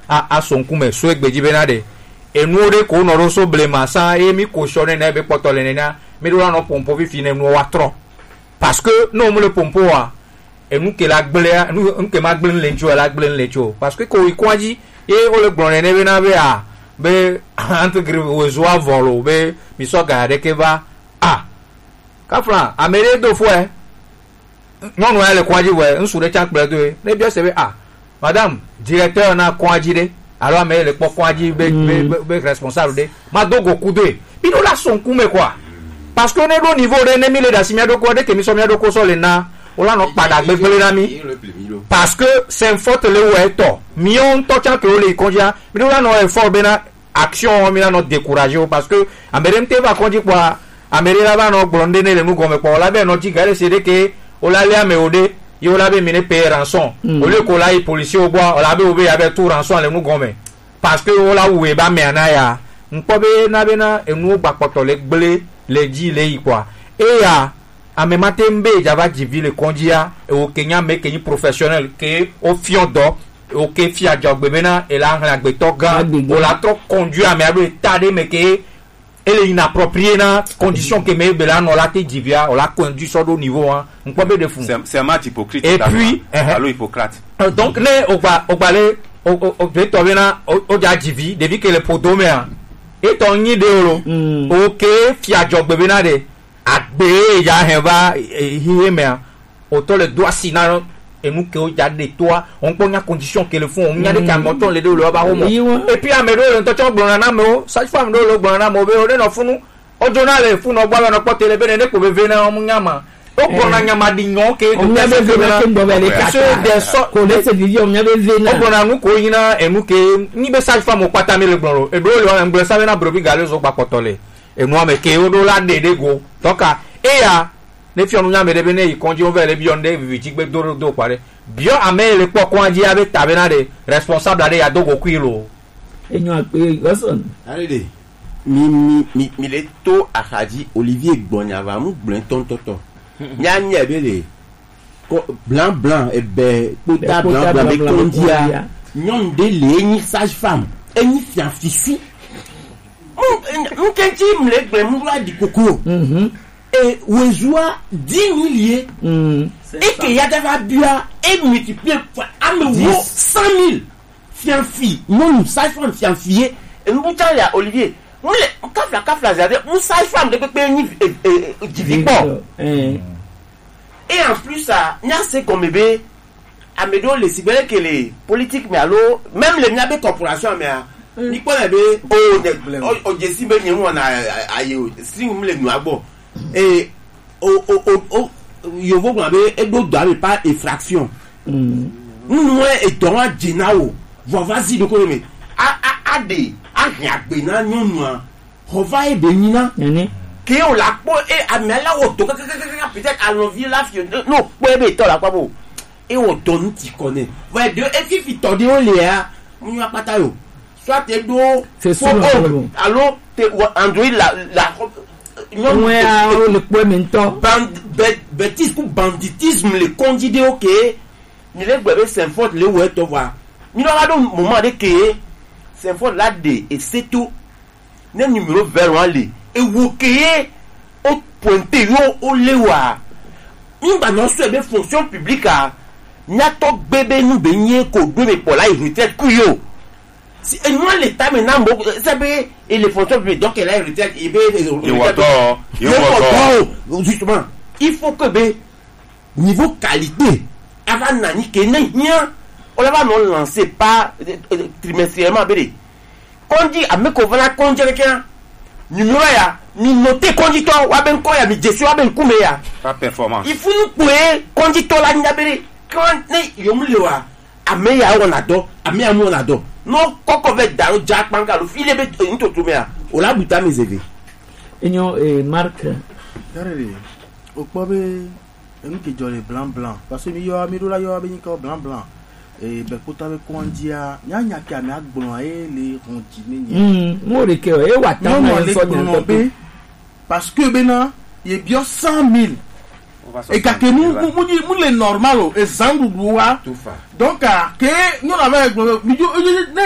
a sonkume so egbeji benade enu ore ko no ro so blema sa e mi ko shone na be potole na mi do no pompo fi fine nu watro parce que no mo le pompo wa enu ke la gble enu ke ma gble lencho la gble lencho parce que ko ikwaji e o le gbon ne be na be a be entre gri o zo avolo be mi so gare ke ba kafra amere do fo e non no ele kwaji we nsu de chan pere do e ne bi se be madame directeur na kwaji de alors amere le po kwaji be responsable de ma dogo kude bi no la son kume quoi parce que on est au niveau de nemile da simia do ko de ke mi so mi do ko so le na o la no pada gbegbele na mi parce que c'est une faute le we to mi on to chan ke o le konja mi do la no effort be na action mi la no décourager parce que amere mte va konji kwa amere la ba no blonde ne le nu gome kwa la be no ti gare c'est de que o la le ame ode yo la be mine payer rançon o le ko la i policier o bois o la be o be ya be tout rançon le nu gome parce que o la we ba me anaya npo be na enu gba poto le gble le ji le yi kwa e ya ame matembe java jivi le konjia e o kenya me kenyi professionnel ke o fiodo o ke fia jogbe bena e la ngbe to gan o la trop conduire ame ado tade me ke elle est inappropriée na condition que me bela no la te divia o la conduit sur au niveau hein on peut be de fou c'est un match hypocrite et puis allo Hippocrate donc ne o balé o be to bena o ja divi depuis que le podome et ton ni de oro OK fia jogbe bena de agbe ya heva hiye me o to le doit sina et nous que o ja de toi on ponya condition que le font on nya de camoton le de lo ba homo et puis amero le to cho gbon na mo sa fam do lo gbon na mo be o de no funu o jona le funu o gba na pote le be ne ko be ve na o nyama o gbon na nyama di nyon ke do be ve na ke do be le ka de so ko le se vivi o nya be ve na o gbon na nu ko yina e nu ke ni be sa fam o pata mi le gbon ro e do le o ngbe sa be na brobi gale zo pa potole e nu ame ke o do la de go toka e ya ne fi onu nya me de be ne ikonji o ve le bi onde vivi ti gbe do pare bio ame le po kwanji abe tabena de responsable ade ya dogo kwilo enyo ape goson allez mi le to akhaji Olivier Gbonya va mu blen tontoto nya nya be le blanc et be pota blanc be kondia nyon de le ni sage femme eni fian fifi on kenti me le gbe mu la di koko et ouezoa 10 milliers et que ya dava bua et multiplier fois amewo 100 000 fian fi non sage femme fian fié et nous ya Olivier nous le kafla zade nous sage femme de pe ni divipo et en plus ça nya c'est comme bébé amedo les sibele que les politiques mais allo même les nyabe corporation mais ni ko be o jesi be ni won ayo string mu le nu agbo et yo vou be e do do pas effraction nous et don djinao vas-y de ko me ade agbe na nyonu on va e be nyina que on la po e amela o to peut-être à l'envie la fio non po e be to la pa bo et on donne ti connaît ouais de et fi to de o le a mu ya pata yo soit te do allo te Android la non ouais le point maintenant banditisme le condidé OK ni le bébé c'est faute le ouais to voir ni no ra do moment de que c'est faute là de et c'est tout ne numéro vers aller et wo que au pointer yo o lewa ni ba no so be fonction publique a nya to bébé nous benye ko do me pour la retraite ku yo si et moi l'état maintenant ça be et les fonctions publiques donc elle a retraite et be justement il faut que be niveau qualité avant nani que nya on va non lancer pas trimestriellement be quand dit a me ko vana konje quelqu'un numéro ya ni noter konjito wa ben ko ya mi jesu wa ben kume ya pas performance il faut nous couer konjito la nyabere quand ne yomlewa ame ya on ado ame amu on ado no koko ve daro jack banka lo file be into tumea o la buta mezeve enyo Marc yarele o pobe enu ke jole blanc parce que mi yo amiru la yo abin ko blanc et be kota be kondia nya ki ame agbon e le continue mo re ke e wa ta na so ni parce que bena ye bio 100 000 et que nous les normal et zangu donc que nous avons